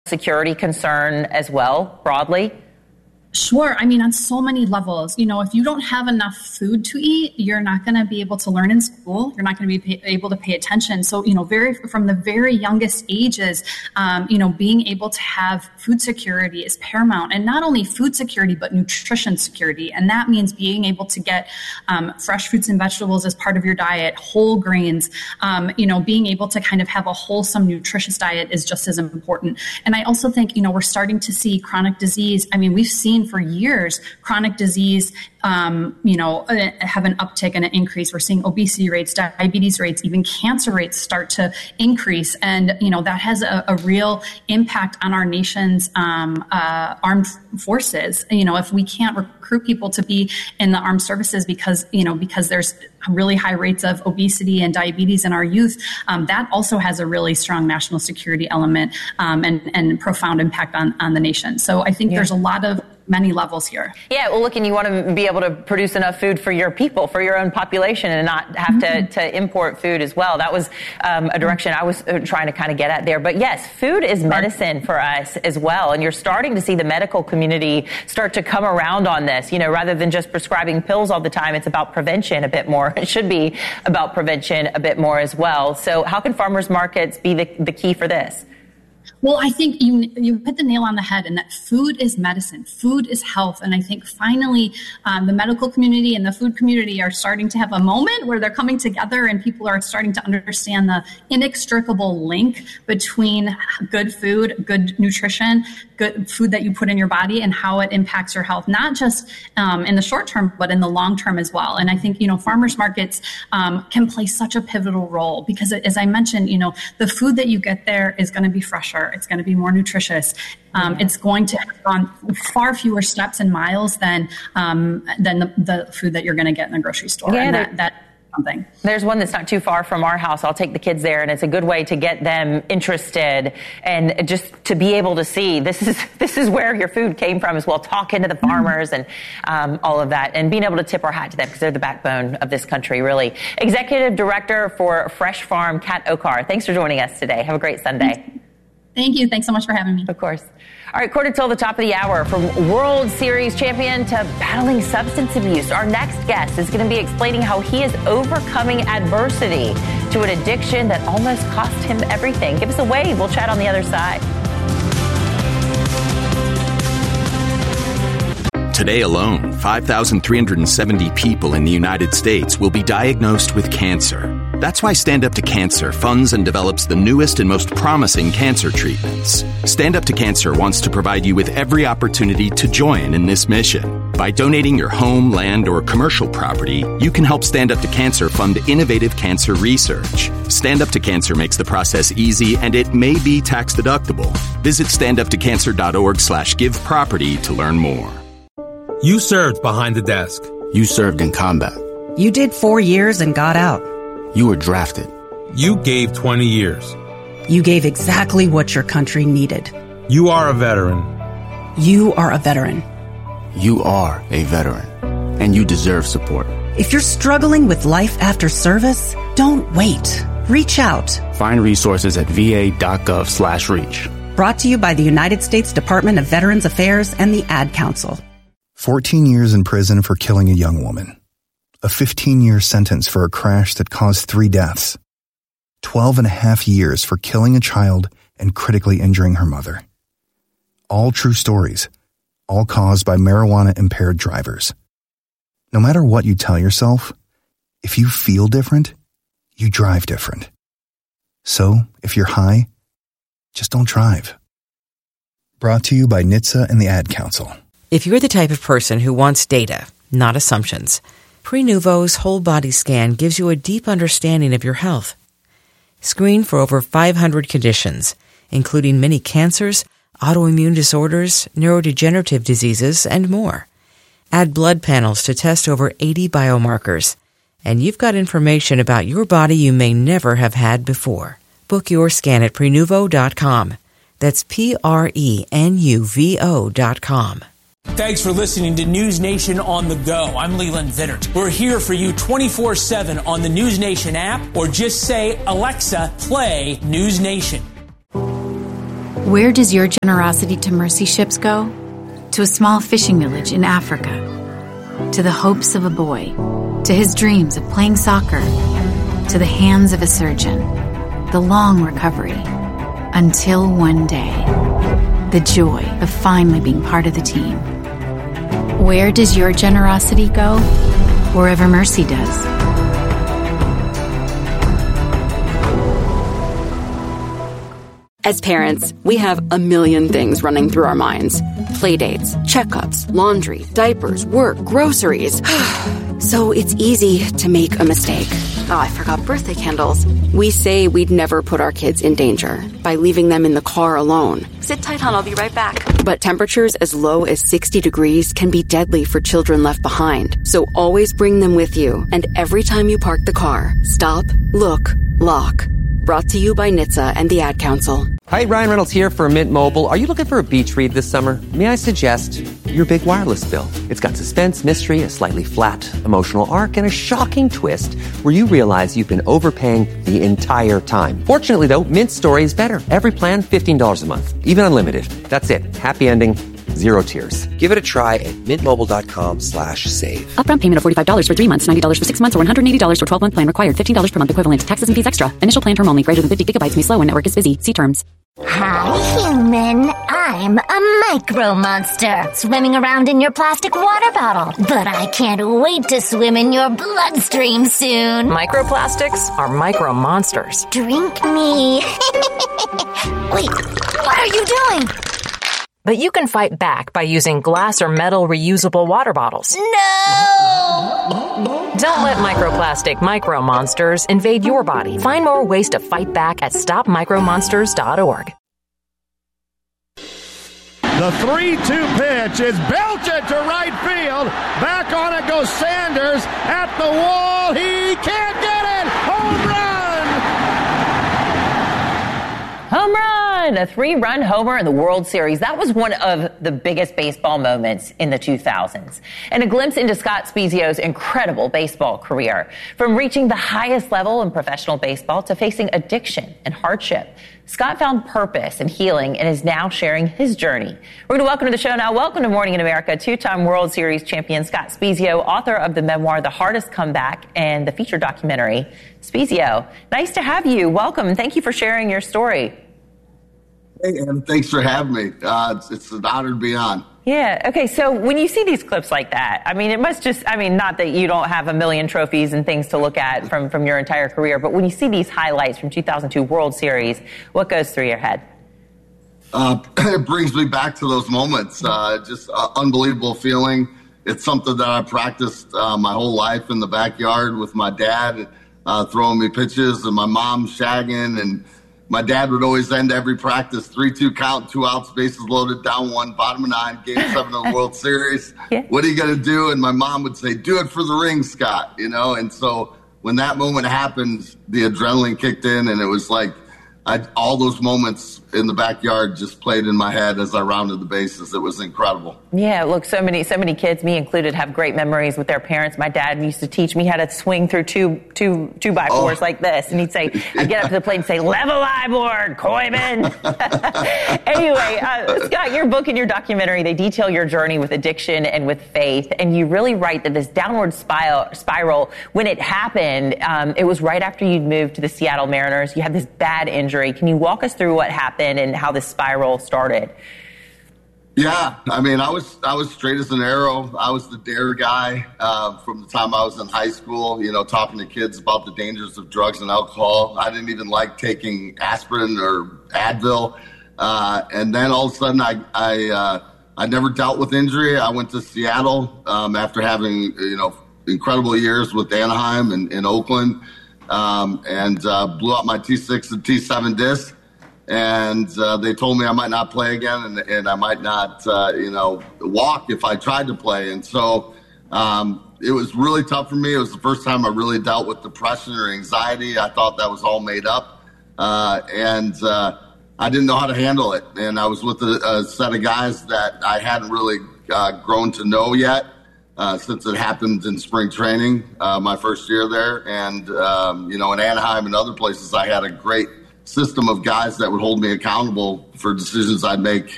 security concern as well, broadly? Sure. I mean, on so many levels, if you don't have enough food to eat, you're not going to be able to learn in school. You're not going to be able to pay attention. So, from the very youngest ages, being able to have food security is paramount, and not only food security, but nutrition security. And that means being able to get fresh fruits and vegetables as part of your diet, whole grains, being able to kind of have a wholesome, nutritious diet is just as important. And I also think, we're starting to see chronic disease. I mean, we've seen for years chronic disease, have an uptick and an increase. We're seeing obesity rates, diabetes rates, even cancer rates start to increase. And, that has a real impact on our nation's armed forces. If we can't recruit people to be in the armed services because there's really high rates of obesity and diabetes in our youth, that also has a really strong national security element and profound impact on the nation. So I think there's a lot of many levels here. Yeah, well, look, and you want to be able to produce enough food for your people, for your own population, and not have to import food as well. That was a direction I was trying to kind of get at there. But yes, food is medicine for us as well. And you're starting to see the medical community start to come around on this. Rather than just prescribing pills all the time, it's about prevention a bit more. It should be about prevention a bit more as well. So how can farmers markets be the key for this? Well, I think you hit the nail on the head, and that food is medicine. Food is health. And I think finally the medical community and the food community are starting to have a moment where they're coming together and people are starting to understand the inextricable link between good food, good nutrition, good food that you put in your body, and how it impacts your health, not just in the short term, but in the long term as well. And I think, farmers markets can play such a pivotal role because, as I mentioned, the food that you get there is going to be fresher. It's going to be more nutritious. It's going to have gone far fewer steps and miles than the food that you're going to get in the grocery store. Yeah, and that's something. There's one that's not too far from our house. I'll take the kids there, and it's a good way to get them interested and just to be able to see this is where your food came from as well. Talking to the farmers and all of that, and being able to tip our hat to them because they're the backbone of this country, really. Executive Director for Fresh Farm, Kat Okar. Thanks for joining us today. Have a great Sunday. Thank you. Thanks so much for having me. Of course. All right, quarter till the top of the hour, from World Series champion to battling substance abuse. Our next guest is going to be explaining how he is overcoming adversity to an addiction that almost cost him everything. Give us a wave. We'll chat on the other side. Today alone, 5,370 people in the United States will be diagnosed with cancer. That's why Stand Up to Cancer funds and develops the newest and most promising cancer treatments. Stand Up to Cancer wants to provide you with every opportunity to join in this mission. By donating your home, land, or commercial property, you can help Stand Up to Cancer fund innovative cancer research. Stand Up to Cancer makes the process easy, and it may be tax deductible. Visit standuptocancer.org/giveproperty to learn more. You served behind the desk. You served in combat. You did 4 years and got out. You were drafted. You gave 20 years. You gave exactly what your country needed. You are a veteran. You are a veteran. You are a veteran. And you deserve support. If you're struggling with life after service, don't wait. Reach out. Find resources at va.gov/reach. Brought to you by the United States Department of Veterans Affairs and the Ad Council. 14 years in prison for killing a young woman. A 15-year sentence for a crash that caused 3 deaths. 12 and a half years for killing a child and critically injuring her mother. All true stories, all caused by marijuana-impaired drivers. No matter what you tell yourself, if you feel different, you drive different. So, if you're high, just don't drive. Brought to you by NHTSA and the Ad Council. If you're the type of person who wants data, not assumptions, Prenuvo's whole body scan gives you a deep understanding of your health. Screen for over 500 conditions, including many cancers, autoimmune disorders, neurodegenerative diseases, and more. Add blood panels to test over 80 biomarkers, and you've got information about your body you may never have had before. Book your scan at Prenuvo.com. That's Prenuvo.com. Thanks for listening to News Nation on the Go. I'm Leland Vittert. We're here for you 24/7 on the News Nation app, or just say, Alexa, play News Nation. Where does your generosity to mercy ships go? To a small fishing village in Africa. To the hopes of a boy. To his dreams of playing soccer. To the hands of a surgeon. The long recovery. Until one day. The joy of finally being part of the team. Where does your generosity go? Wherever mercy does. As parents, we have a million things running through our minds. Playdates, checkups, laundry, diapers, work, groceries. So it's easy to make a mistake. Oh, I forgot birthday candles. We say we'd never put our kids in danger by leaving them in the car alone. Sit tight, hon, I'll be right back. But temperatures as low as 60 degrees can be deadly for children left behind. So always bring them with you. And every time you park the car, stop, look, lock. Brought to you by NHTSA and the Ad Council. Hi, Ryan Reynolds here for Mint Mobile. Are you looking for a beach read this summer? May I suggest your big wireless bill? It's got suspense, mystery, a slightly flat, emotional arc, and a shocking twist where you realize you've been overpaying the entire time. Fortunately, though, Mint's story is better. Every plan, $15 a month. Even unlimited. That's it. Happy ending. Zero tears. Give it a try at mintmobile.com/save. Upfront payment of $45 for 3 months, $90 for 6 months, or $180 for 12-month plan required. $15 per month equivalent. Taxes and fees extra. Initial plan term only. Greater than 50 gigabytes may slow when network is busy. See terms. Hi, human. I'm a micro monster swimming around in your plastic water bottle. But I can't wait to swim in your bloodstream soon. Microplastics are micro monsters. Drink me. Wait, what are you doing? But you can fight back by using glass or metal reusable water bottles. No! Don't let microplastic micro monsters invade your body. Find more ways to fight back at stopmicromonsters.org. The 3-2 pitch is belted to right field. Back on it goes Sanders at the wall. He can't get it. Home run! Home run! A 3-run homer in the World Series. That was one of the biggest baseball moments in the 2000s. And a glimpse into Scott Spiezio's incredible baseball career. From reaching the highest level in professional baseball to facing addiction and hardship, Scott found purpose and healing and is now sharing his journey. We're going to welcome to the show now. Welcome to Morning in America, 2-time World Series champion Scott Spiezio, author of the memoir, The Hardest Comeback, and the feature documentary, Spiezio. Nice to have you. Welcome, and thank you for sharing your story. Hey, and thanks for having me. It's an honor to be on. Yeah. Okay. So when you see these clips like that, I mean, it must just, I mean, not that you don't have a million trophies and things to look at from your entire career, but when you see these highlights from 2002 World Series, what goes through your head? It brings me back to those moments. Just unbelievable feeling. It's something that I practiced my whole life in the backyard with my dad, throwing me pitches, and my mom shagging, and my dad would always end every practice, 3-2 count, 2 outs, bases loaded, down 1, bottom of 9, Game 7 of the World Series. Yeah. What are you going to do? And my mom would say, do it for the ring, Scott, you know? And so when that moment happened, the adrenaline kicked in, and it was like all those moments in the backyard just played in my head as I rounded the bases. It was incredible. Yeah, look, so many kids, me included, have great memories with their parents. My dad used to teach me how to swing through two by fours like this, and he'd say, I'd get up to the plate and say, level eye board, Koyman. Anyway, Scott, your book and your documentary, they detail your journey with addiction and with faith, and you really write that this downward spiral, when it happened, it was right after you'd moved to the Seattle Mariners. You had this bad injury. Can you walk us through what happened and how this spiral started? Yeah, I mean, I was straight as an arrow. I was the dare guy from the time I was in high school, you know, talking to kids about the dangers of drugs and alcohol. I didn't even like taking aspirin or Advil. And then all of a sudden, I never dealt with injury. I went to Seattle after having, you know, incredible years with Anaheim and in Oakland, and blew out my T6 and T7 disc. And they told me I might not play again, and I might not, walk if I tried to play. And so it was really tough for me. It was the first time I really dealt with depression or anxiety. I thought that was all made up, and I didn't know how to handle it. And I was with a set of guys that I hadn't really grown to know yet since it happened in spring training, my first year there. And, in Anaheim and other places, I had a great system of guys that would hold me accountable for decisions I'd make